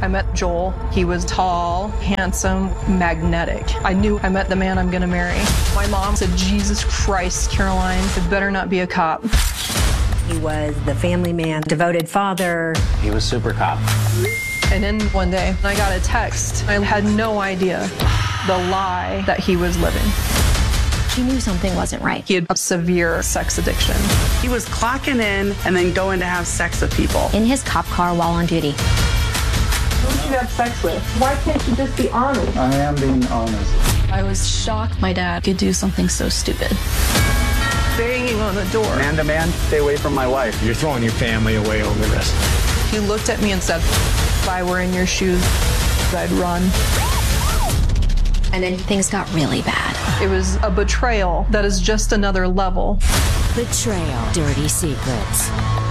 I met Joel. He was tall, handsome, magnetic. I knew I met the man I'm going to marry. My mom said, Jesus Christ, Caroline, it better not be a cop. He was the family man, devoted father. He was super cop. And then one day, I got a text. I had no idea the lie that he was living. She knew something wasn't right. He had a severe sex addiction. He was clocking in and then going to have sex with people. In his cop car while on duty. Who did you have sex with? Why can't you just be honest? I am being honest. I was shocked my dad could do something so stupid. Banging on the door. Man to man, stay away from my wife. You're throwing your family away over this. He looked at me and said, if I were in your shoes, I'd run. And then things got really bad. It was a betrayal that is just another level. Betrayal. Dirty Secrets.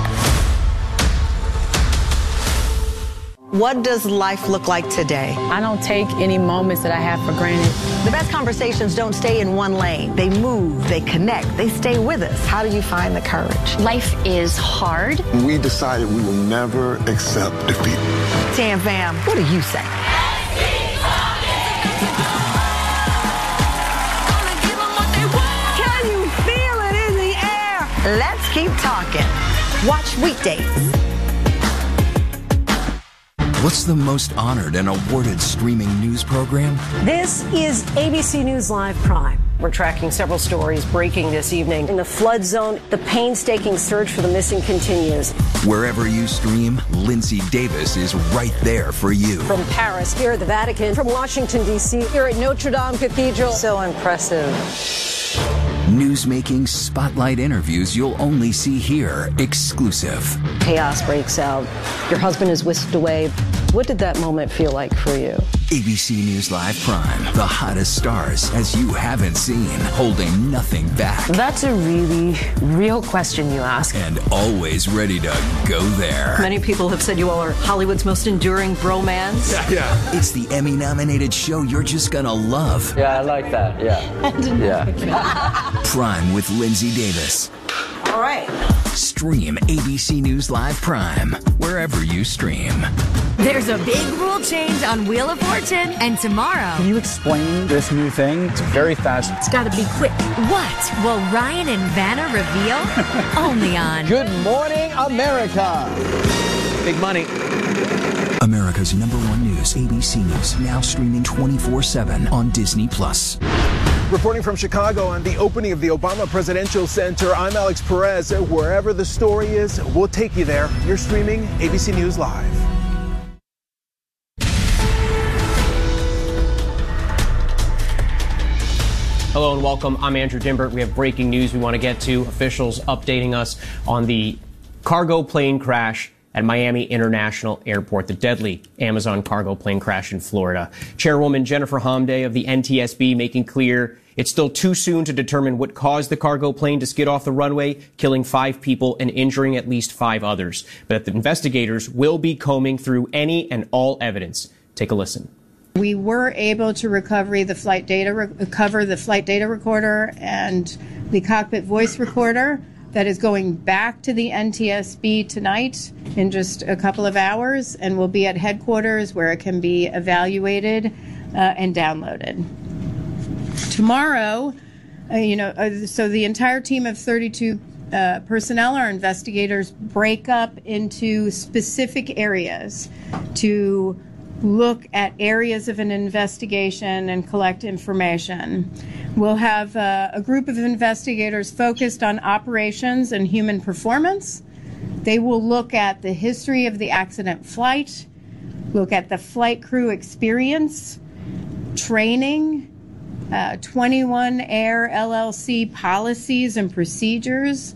What does life look like today? I don't take any moments that I have for granted. The best conversations don't stay in one lane. They move, they connect, they stay with us. How do you find the courage? Life is hard. We decided we will never accept defeat. Tam fam, what do you say? Can you feel it in the air? Let's keep talking. Watch weekdays. What's the most honored and awarded streaming news program? This is ABC News Live Prime. We're tracking several stories breaking this evening. In the flood zone, the painstaking search for the missing continues. Wherever you stream, Lindsay Davis is right there for you. From Paris, here at the Vatican, from Washington, D.C., here at Notre Dame Cathedral. So impressive. Newsmaking spotlight interviews you'll only see here, exclusive. Chaos breaks out. Your husband is whisked away. What did that moment feel like for you? ABC News Live Prime, the hottest stars as you haven't seen, holding nothing back. That's a really real question you ask. And always ready to go there. Many people have said you all are Hollywood's most enduring bromance. Yeah. It's the Emmy-nominated show you're just gonna love. Yeah, I like that. Yeah. Prime with Lindsay Davis. All right. Stream ABC News Live Prime wherever you stream. There's a big rule change on Wheel of Fortune, and tomorrow... Can you explain this new thing? It's very fast. It's gotta be quick. What will Ryan and Vanna reveal? Only on... Good Morning America. Big money. America's #1 news, ABC News, now streaming 24/7 on Disney+. Reporting from Chicago on the opening of the Obama Presidential Center, I'm Alex Perez. Wherever the story is, we'll take you there. You're streaming ABC News Live. Hello and welcome. I'm Andrew Dimbert. We have breaking news we want to get to. Officials updating us on the cargo plane crash at Miami International Airport, the deadly Amazon cargo plane crash in Florida. Chairwoman Jennifer Hamday of the NTSB making clear it's still too soon to determine what caused the cargo plane to skid off the runway, killing 5 people and injuring at least 5 others. But the investigators will be combing through any and all evidence. Take a listen. We were able to recover the flight data recorder and the cockpit voice recorder. That is going back to the NTSB tonight in just a couple of hours and will be at headquarters where it can be evaluated and downloaded. Tomorrow, so the entire team of 32 personnel, our investigators, break up into specific areas to look at areas of an investigation and collect information. We'll have a group of investigators focused on operations and human performance. They will look at the history of the accident flight, look at the flight crew experience, training, 21 Air LLC policies and procedures.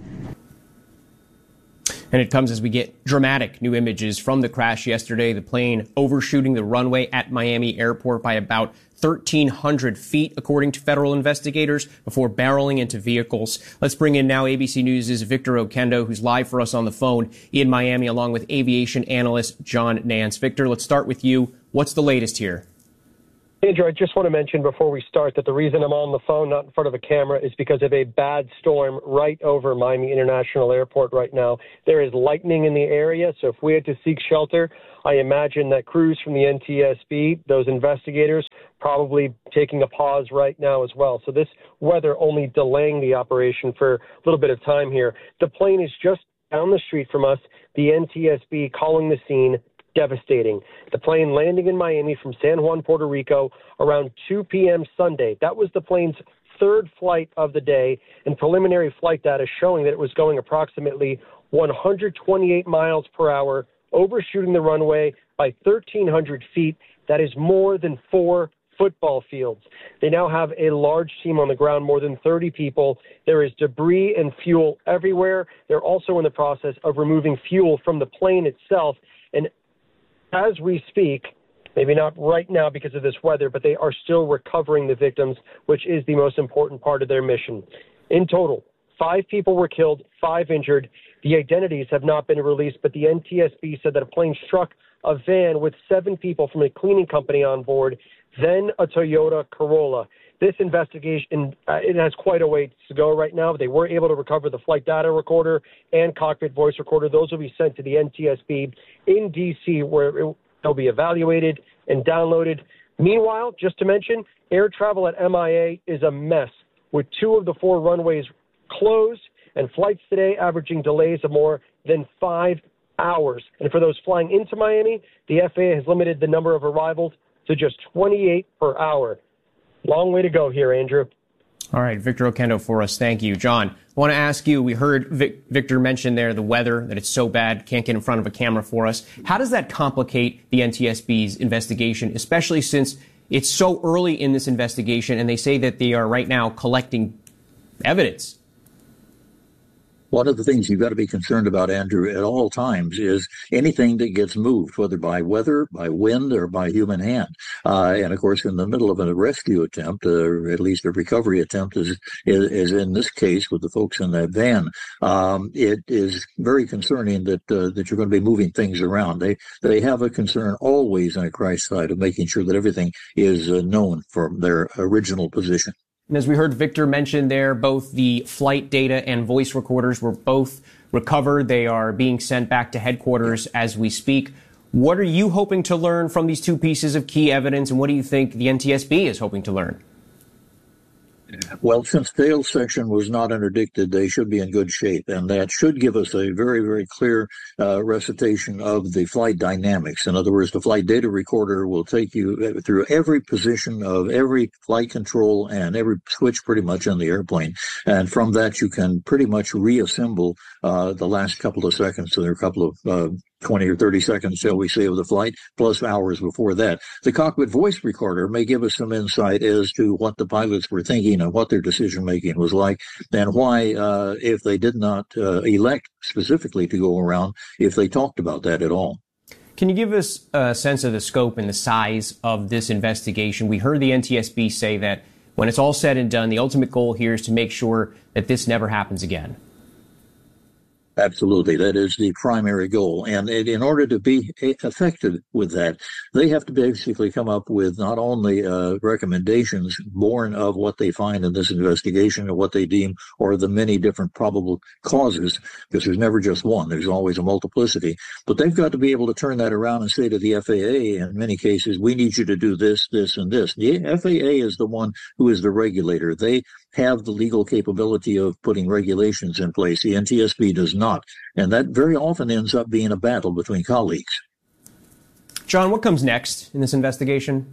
And it comes as we get dramatic new images from the crash yesterday, the plane overshooting the runway at Miami Airport by about 1,300 feet, according to federal investigators, before barreling into vehicles. Let's bring in now ABC News' Victor Oquendo, who's live for us on the phone in Miami, along with aviation analyst John Nance. Victor, let's start with you. What's the latest here? Andrew, I just want to mention before we start that the reason I'm on the phone, not in front of a camera, is because of a bad storm right over Miami International Airport right now. There is lightning in the area, so if we had to seek shelter, I imagine that crews from the NTSB, those investigators, probably taking a pause right now as well. So this weather only delaying the operation for a little bit of time here. The plane is just down the street from us, the NTSB calling the scene devastating. The plane landing in Miami from San Juan, Puerto Rico around 2 p.m. Sunday. That was the plane's third flight of the day, and preliminary flight data showing that it was going approximately 128 miles per hour, overshooting the runway by 1,300 feet. That is more than 4 football fields. They now have a large team on the ground, more than 30 people. There is debris and fuel everywhere. They're also in the process of removing fuel from the plane itself. And as we speak, maybe not right now because of this weather, but they are still recovering the victims, which is the most important part of their mission. In total, 5 people were killed, 5 injured. The identities have not been released, but the NTSB said that a plane struck a van with 7 people from a cleaning company on board, then a Toyota Corolla. This investigation, it has quite a way to go right now. They were able to recover the flight data recorder and cockpit voice recorder. Those will be sent to the NTSB in D.C., where they'll be evaluated and downloaded. Meanwhile, just to mention, air travel at MIA is a mess, with 2 of the 4 runways closed and flights today averaging delays of more than 5 hours. And for those flying into Miami, the FAA has limited the number of arrivals to just 28 per hour. Long way to go here, Andrew. All right, Victor Oquendo for us. Thank you. John, I want to ask you, we heard Victor mention there the weather, that it's so bad, can't get in front of a camera for us. How does that complicate the NTSB's investigation, especially since it's so early in this investigation and they say that they are right now collecting evidence? One of the things you've got to be concerned about, Andrew, at all times is anything that gets moved, whether by weather, by wind, or by human hand. And, of course, in the middle of a rescue attempt, or at least a recovery attempt, is in this case with the folks in that van, it is very concerning that you're going to be moving things around. They have a concern always on a crash site of making sure that everything is known from their original position. And as we heard Victor mention there, both the flight data and voice recorders were both recovered. They are being sent back to headquarters as we speak. What are you hoping to learn from these 2 pieces of key evidence, and what do you think the NTSB is hoping to learn? Well, since Dale's section was not interdicted, they should be in good shape, and that should give us a very, very clear recitation of the flight dynamics. In other words, the flight data recorder will take you through every position of every flight control and every switch pretty much on the airplane, and from that you can pretty much reassemble the last couple of seconds. So there are a couple of 20 or 30 seconds, shall we say, of the flight, plus hours before that. The cockpit voice recorder may give us some insight as to what the pilots were thinking and what their decision-making was like, and why, if they did not elect specifically to go around, if they talked about that at all. Can you give us a sense of the scope and the size of this investigation? We heard the NTSB say that when it's all said and done, the ultimate goal here is to make sure that this never happens again. Absolutely. That is the primary goal. And in order to be effective with that, they have to basically come up with not only recommendations born of what they find in this investigation or what they deem or the many different probable causes, because there's never just one. There's always a multiplicity. But they've got to be able to turn that around and say to the FAA, in many cases, we need you to do this, this, and this. The FAA is the one who is the regulator. They have the legal capability of putting regulations in place. The NTSB does not. And that very often ends up being a battle between colleagues. John, what comes next in this investigation?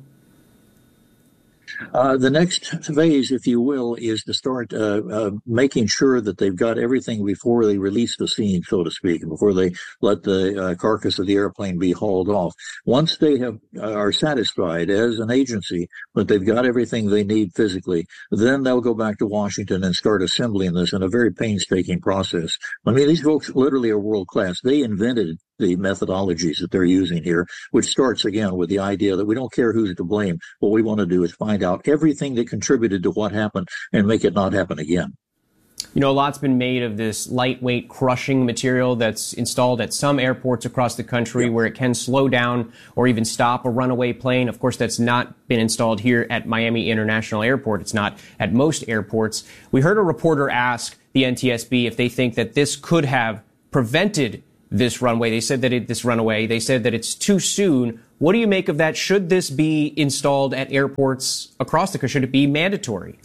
The next phase, if you will, is to start making sure that they've got everything before they release the scene, so to speak, before they let the carcass of the airplane be hauled off. Once they are satisfied as an agency that they've got everything they need physically, then they'll go back to Washington and start assembling this in a very painstaking process. I mean, these folks literally are world class. They invented the methodologies that they're using here, which starts again with the idea that we don't care who's to blame. What we want to do is find out everything that contributed to what happened and make it not happen again. You know, a lot's been made of this lightweight crushing material that's installed at some airports across the country where it can slow down or even stop a runaway plane. Of course, that's not been installed here at Miami International Airport. It's not at most airports. We heard a reporter ask the NTSB if they think that this could have prevented this runway. They said that they said that it's too soon. What do you make of that? Should this be installed at airports across the country? Should it be mandatory?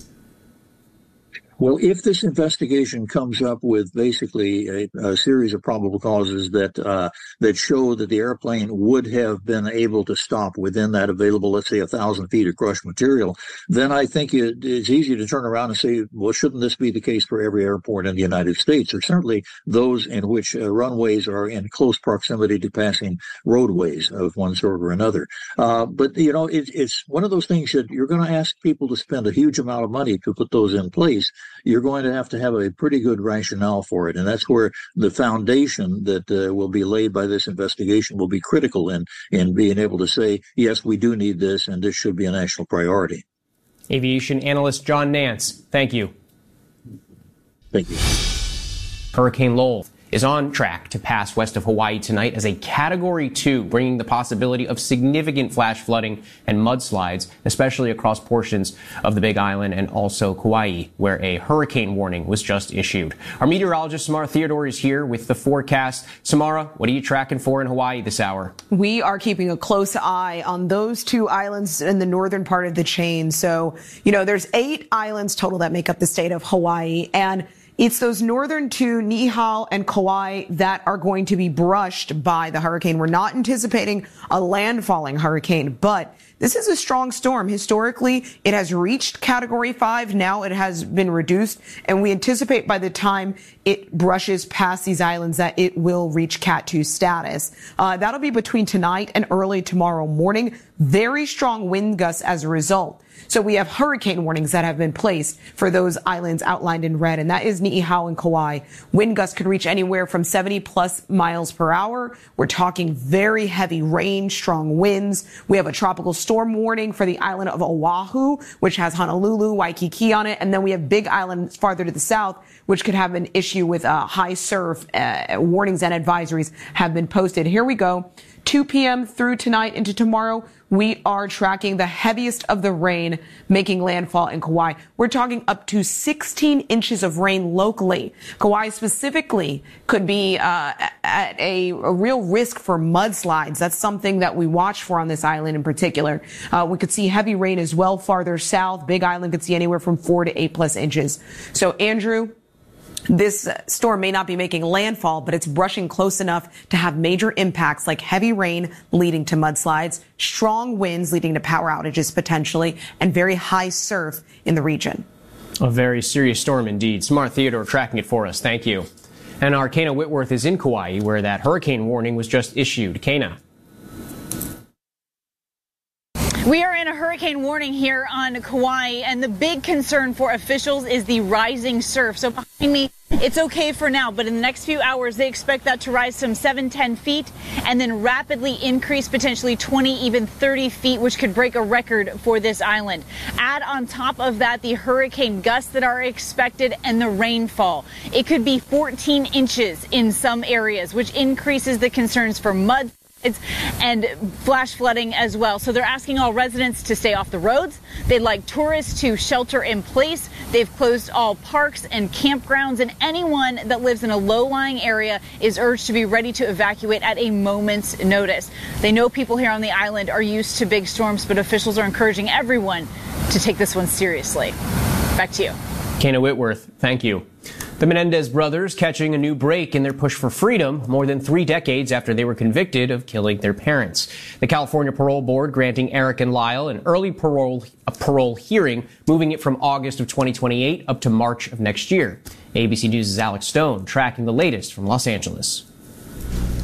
Well, if this investigation comes up with basically a series of probable causes that show that the airplane would have been able to stop within that available, let's say, 1,000 feet of crushed material, then I think it's easy to turn around and say, well, shouldn't this be the case for every airport in the United States, or certainly those in which runways are in close proximity to passing roadways of one sort or another. But, you know, it's one of those things that you're going to ask people to spend a huge amount of money to put those in place. You're going to have a pretty good rationale for it. And that's where the foundation that will be laid by this investigation will be critical in being able to say, yes, we do need this, and this should be a national priority. Aviation analyst John Nance, thank you. Thank you. Hurricane Lowell is on track to pass west of Hawaii tonight as a Category 2, bringing the possibility of significant flash flooding and mudslides, especially across portions of the Big Island and also Kauai, where a hurricane warning was just issued. Our meteorologist Samara Theodore is here with the forecast. Samara, what are you tracking for in Hawaii this hour? We are keeping a close eye on those two islands in the northern part of the chain. So, you know, there's 8 islands total that make up the state of Hawaii, and it's those northern two, Niihau and Kauai, that are going to be brushed by the hurricane. We're not anticipating a landfalling hurricane, but this is a strong storm. Historically, it has reached Category 5. Now it has been reduced, and we anticipate by the time it brushes past these islands that it will reach Cat 2 status. That'll be between tonight and early tomorrow morning. Very strong wind gusts as a result. So we have hurricane warnings that have been placed for those islands outlined in red, and that is Niihau and Kauai. Wind gusts could reach anywhere from 70 plus miles per hour. We're talking very heavy rain, strong winds. We have a tropical storm warning for the island of Oahu, which has Honolulu, Waikiki on it. And then we have Big Island farther to the south, which could have an issue with high surf. Warnings and advisories have been posted. Here we go. 2 p.m. through tonight into tomorrow, we are tracking the heaviest of the rain making landfall in Kauai. We're talking up to 16 inches of rain locally. Kauai specifically could be at a real risk for mudslides. That's something that we watch for on this island in particular. We could see heavy rain as well farther south. Big Island could see anywhere from 4 to 8 plus inches. So, Andrew, this storm may not be making landfall, but it's brushing close enough to have major impacts like heavy rain leading to mudslides, strong winds leading to power outages potentially, and very high surf in the region. A very serious storm indeed. Samara Theodore tracking it for us. Thank you. And our Kayna Whitworth is in Kauai, where that hurricane warning was just issued. Kayna. We are in a hurricane warning here on Kauai, and the big concern for officials is the rising surf. So behind me, it's okay for now, but in the next few hours, they expect that to rise some 7-10 feet and then rapidly increase potentially 20, even 30 feet, which could break a record for this island. Add on top of that the hurricane gusts that are expected and the rainfall. It could be 14 inches in some areas, which increases the concerns for mud and flash flooding as well. So they're asking all residents to stay off the roads. They'd like tourists to shelter in place. They've closed all parks and campgrounds, and anyone that lives in a low-lying area is urged to be ready to evacuate at a moment's notice. They know people here on the island are used to big storms, but officials are encouraging everyone to take this one seriously. Back to you. Kayna Whitworth, thank you. The Menendez brothers catching a new break in their push for freedom more than 3 decades after they were convicted of killing their parents. The California Parole Board granting Eric and Lyle an early parole hearing, moving it from August of 2028 up to March of next year. ABC News' Alex Stone tracking the latest from Los Angeles.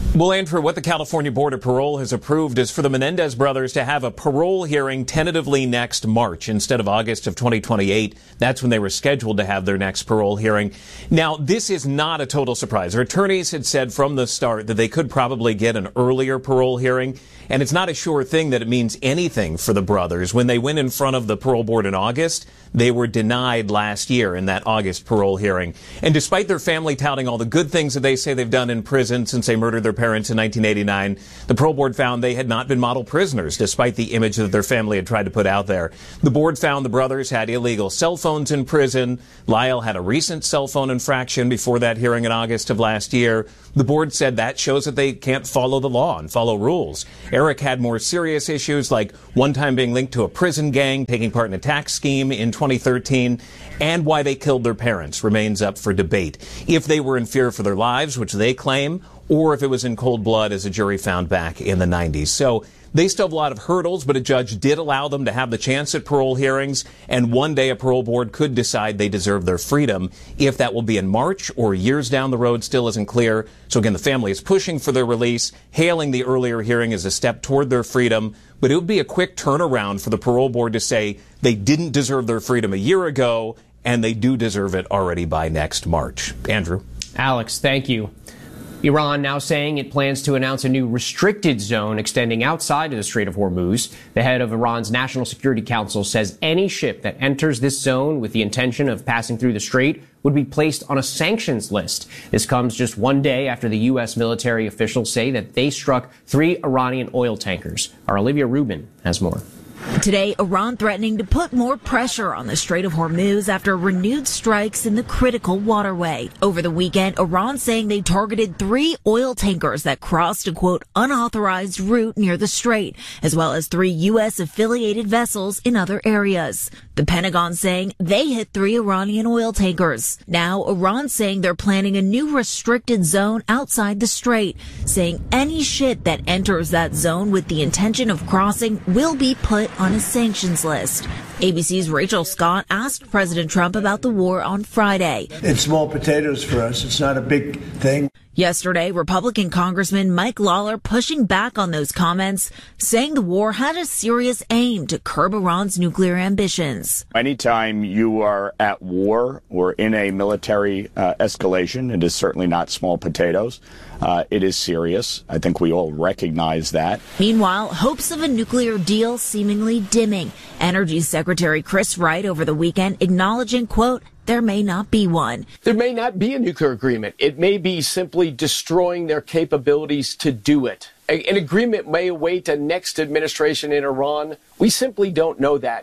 Well, Andrew, what the California Board of Parole has approved is for the Menendez brothers to have a parole hearing tentatively next March instead of August of 2028. That's when they were scheduled to have their next parole hearing. Now, this is not a total surprise. Their attorneys had said from the start that they could probably get an earlier parole hearing, and it's not a sure thing that it means anything for the brothers. When they went in front of the parole board in August, they were denied last year in that August parole hearing. And despite their family touting all the good things that they say they've done in prison since they murdered their parents in 1989, the parole board found they had not been model prisoners, despite the image that their family had tried to put out there. The board found the brothers had illegal cell phones in prison. Lyle had a recent cell phone infraction before that hearing in August of last year. The board said that shows that they can't follow the law and follow rules. Eric had more serious issues, like one time being linked to a prison gang, taking part in a tax scheme in 2013, and why they killed their parents remains up for debate. If they were in fear for their lives, which they claim, or if it was in cold blood, as a jury found back in the 90s. So they still have a lot of hurdles, but a judge did allow them to have the chance at parole hearings, and one day a parole board could decide they deserve their freedom. If that will be in March or years down the road still isn't clear. So again, the family is pushing for their release, hailing the earlier hearing as a step toward their freedom, but it would be a quick turnaround for the parole board to say they didn't deserve their freedom a year ago, and they do deserve it already by next March. Andrew. Alex, thank you. Iran now saying it plans to announce a new restricted zone extending outside of the Strait of Hormuz. The head of Iran's National Security Council says any ship that enters this zone with the intention of passing through the strait would be placed on a sanctions list. This comes just one day after the U.S. military officials say that they struck 3 Iranian oil tankers. Our Olivia Rubin has more. Today, Iran threatening to put more pressure on the Strait of Hormuz after renewed strikes in the critical waterway. Over the weekend, Iran saying they targeted 3 oil tankers that crossed a, quote, unauthorized route near the strait, as well as 3 U.S. affiliated vessels in other areas. The Pentagon saying they hit 3 Iranian oil tankers. Now, Iran saying they're planning a new restricted zone outside the strait, saying any ship that enters that zone with the intention of crossing will be put on a sanctions list. ABC's Rachel Scott asked President Trump about the war on Friday. It's small potatoes for us. It's not a big thing. Yesterday, Republican Congressman Mike Lawler pushing back on those comments, saying the war had a serious aim to curb Iran's nuclear ambitions. Anytime you are at war or in a military escalation, it is certainly not small potatoes. It is serious. I think we all recognize that. Meanwhile, hopes of a nuclear deal seemingly dimming. Energy Secretary Chris Wright over the weekend acknowledging, quote, there may not be one. There may not be a nuclear agreement. It may be simply destroying their capabilities to do it. An agreement may await a next administration in Iran. We simply don't know that.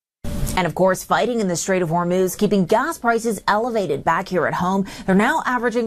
And of course, fighting in the Strait of Hormuz, keeping gas prices elevated back here at home. They're now averaging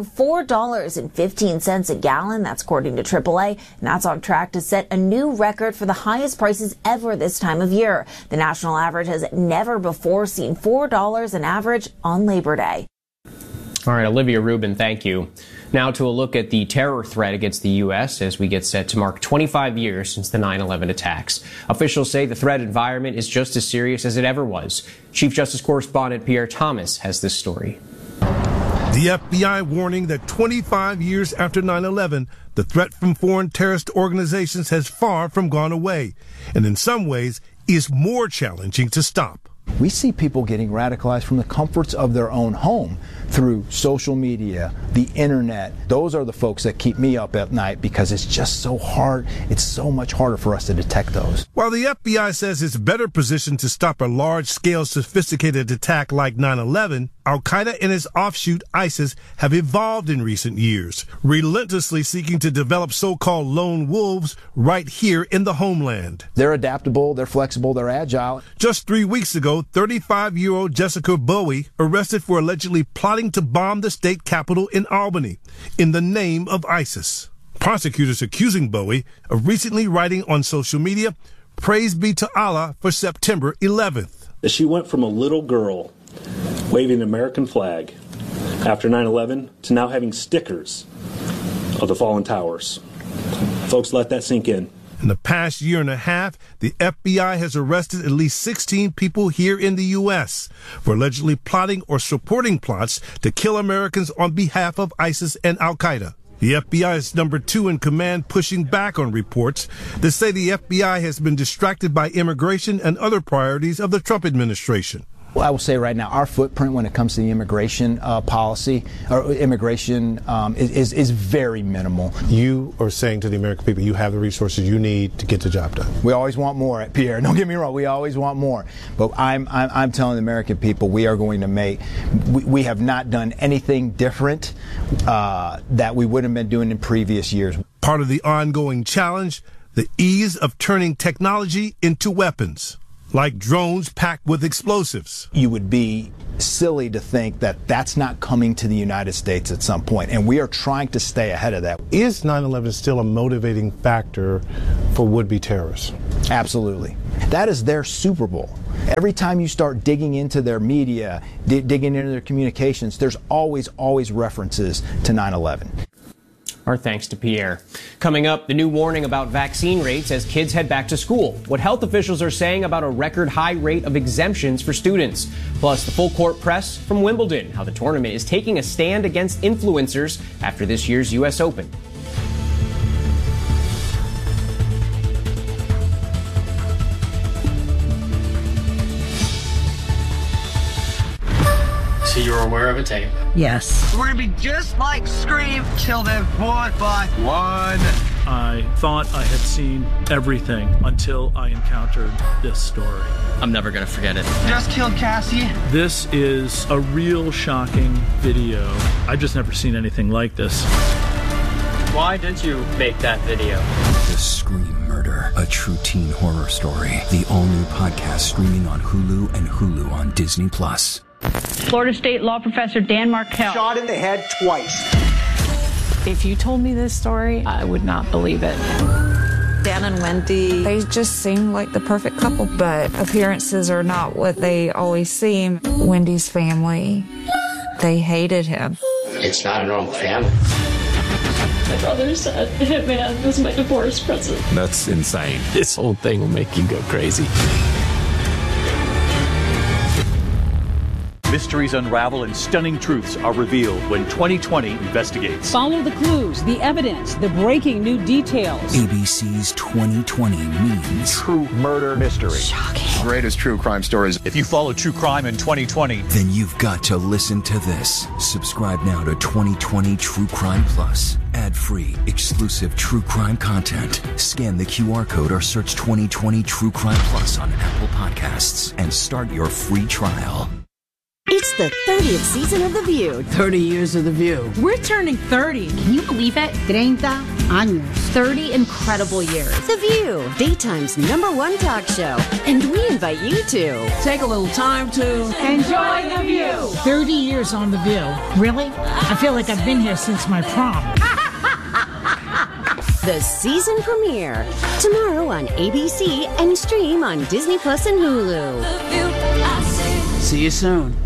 $4.15 a gallon. That's according to AAA. And that's on track to set a new record for the highest prices ever this time of year. The national average has never before seen $4 an average on Labor Day. All right, Olivia Rubin, thank you. Now to a look at the terror threat against the U.S. as we get set to mark 25 years since the 9/11 attacks. Officials say the threat environment is just as serious as it ever was. Chief Justice Correspondent Pierre Thomas has this story. The FBI warning that 25 years after 9/11, the threat from foreign terrorist organizations has far from gone away, and in some ways is more challenging to stop. We see people getting radicalized from the comforts of their own home through social media, the internet. Those are the folks that keep me up at night because it's just so hard. It's so much harder for us to detect those. While the FBI says it's better positioned to stop a large-scale sophisticated attack like 9/11, Al-Qaeda and its offshoot ISIS have evolved in recent years, relentlessly seeking to develop so-called lone wolves right here in the homeland. They're adaptable, they're flexible, they're agile. Just 3 weeks ago, 35-year-old Jessica Bowie arrested for allegedly plotting to bomb the state capitol in Albany in the name of ISIS. Prosecutors accusing Bowie of recently writing on social media, "Praise be to Allah for September 11th. She went from a little girl waving the American flag after 9/11 to now having stickers of the fallen towers. Folks, let that sink in. In the past year and a half, the FBI has arrested at least 16 people here in the U.S. for allegedly plotting or supporting plots to kill Americans on behalf of ISIS and Al-Qaeda. The FBI is number 2 in command, pushing back on reports that say the FBI has been distracted by immigration and other priorities of the Trump administration. Well, I will say right now, our footprint when it comes to the immigration policy or immigration is very minimal. You are saying to the American people, you have the resources you need to get the job done. We always want more, Pierre. Don't get me wrong. We always want more. But I'm telling the American people, we are going to make. We have not done anything different that we wouldn't have been doing in previous years. Part of the ongoing challenge, the ease of turning technology into weapons, like drones packed with explosives. You would be silly to think that that's not coming to the United States at some point, and we are trying to stay ahead of that. Is 9/11 still a motivating factor for would-be terrorists? Absolutely. That is their Super Bowl. Every time you start digging into their media, digging into their communications, there's always references to 9/11. Our thanks to Pierre. Coming up, the new warning about vaccine rates as kids head back to school. What health officials are saying about a record high rate of exemptions for students. Plus, the full court press from Wimbledon. How the tournament is taking a stand against influencers after this year's U.S. Open. So you're aware of a tape? Yes. We're gonna be just like Scream till they're won by one. I thought I had seen everything until I encountered this story. I'm never gonna forget it. Just killed Cassie. This is a real shocking video. I've just never seen anything like this. Why did you make that video? The Scream Murder, a true teen horror story. The all-new podcast streaming on Hulu and Hulu on Disney+. Florida State law professor Dan Markell. Shot in the head twice. If you told me this story, I would not believe it. Dan and Wendy, they just seem like the perfect couple, but appearances are not what they always seem. Wendy's family, they hated him. It's not a normal family. My brother said Hitman was my divorce present. That's insane. This whole thing will make you go crazy. Mysteries unravel and stunning truths are revealed when 2020 investigates. Follow the clues, the evidence, the breaking new details. ABC's 2020 means true murder mystery. Shocking. Greatest true crime stories. If you follow true crime in 2020, then you've got to listen to this. Subscribe now to 2020 True Crime Plus. Ad-free, exclusive true crime content. Scan the QR code or search 2020 True Crime Plus on Apple Podcasts and start your free trial. It's the 30th season of The View. 30 years of The View. We're turning 30. Can you believe it? 30 años. 30 incredible years. The View, daytime's #1 talk show. And we invite you to take a little time to enjoy The View. 30 years on The View. Really? I feel like I've been here since my prom. The season premiere tomorrow on ABC and stream on Disney Plus and Hulu. See you soon.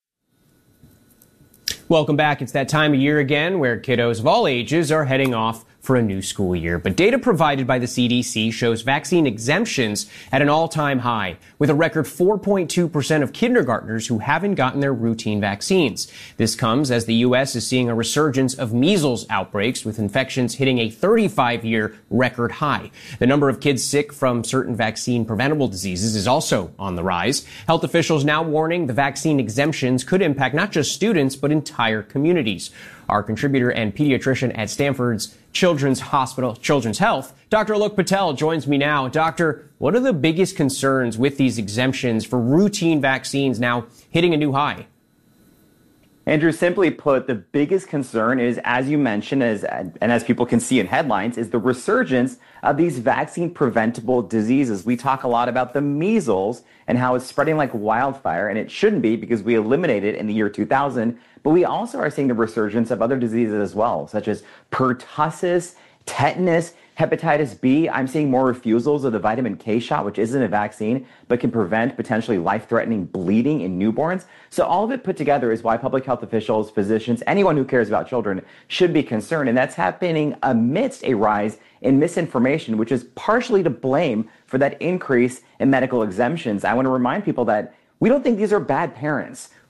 Welcome back. It's that time of year again where kiddos of all ages are heading off for a new school year. But data provided by the CDC shows vaccine exemptions at an all-time high, with a record 4.2% of kindergartners who haven't gotten their routine vaccines. This comes as the U.S. is seeing a resurgence of measles outbreaks, with infections hitting a 35-year record high. The number of kids sick from certain vaccine-preventable diseases is also on the rise. Health officials now warning the vaccine exemptions could impact not just students, but entire communities. Our contributor and pediatrician at Stanford's Children's Hospital, Children's Health, Dr. Alok Patel joins me now. Doctor, what are the biggest concerns with these exemptions for routine vaccines now hitting a new high? Andrew, simply put, the biggest concern is, as you mentioned, and as people can see in headlines, is the resurgence of these vaccine-preventable diseases. We talk a lot about the measles and how it's spreading like wildfire, and it shouldn't be because we eliminated it in the year 2000. But we also are seeing the resurgence of other diseases as well, such as pertussis, tetanus, hepatitis B. I'm seeing more refusals of the vitamin K shot, which isn't a vaccine, but can prevent potentially life-threatening bleeding in newborns. So all of it put together is why public health officials, physicians, anyone who cares about children should be concerned. And that's happening amidst a rise in misinformation, which is partially to blame for that increase in medical exemptions. I want to remind people that we don't think these are bad parents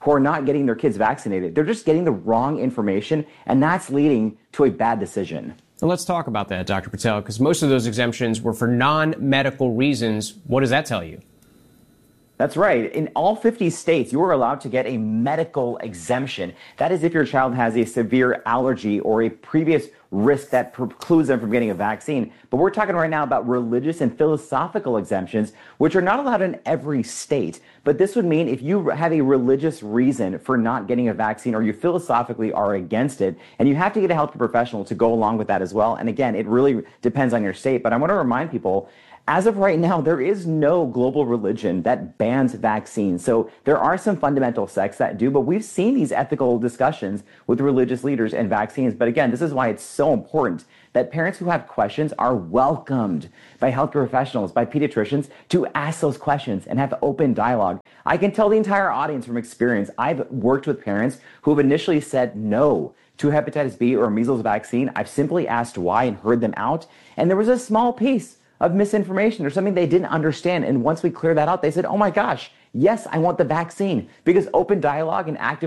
who are not getting their kids vaccinated. They're just getting the wrong information, and that's leading to a bad decision. And let's talk about that, Dr. Patel, because most of those exemptions were for non-medical reasons. What does that tell you? That's right. In all 50 states, you are allowed to get a medical exemption. That is if your child has a severe allergy or a previous risk that precludes them from getting a vaccine. But we're talking right now about religious and philosophical exemptions, which are not allowed in every state. But this would mean if you have a religious reason for not getting a vaccine, or you philosophically are against it, and you have to get a healthcare professional to go along with that as well. And again, it really depends on your state. But I want to remind people, as of right now, there is no global religion that bans vaccines. So there are some fundamental sects that do, but we've seen these ethical discussions with religious leaders and vaccines. But again, this is why it's so important that parents who have questions are welcomed by healthcare professionals, by pediatricians, to ask those questions and have open dialogue. I can tell the entire audience from experience, I've worked with parents who have initially said no to hepatitis B or measles vaccine. I've simply asked why and heard them out. And there was a small piece of misinformation or something they didn't understand. And once we cleared that out, they said, oh my gosh, yes, I want the vaccine. Because open dialogue and active